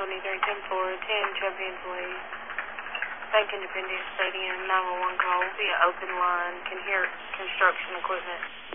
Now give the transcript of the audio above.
2310 Champions Way. Bank Independence Stadium, 911 call via open line. Can hear construction equipment.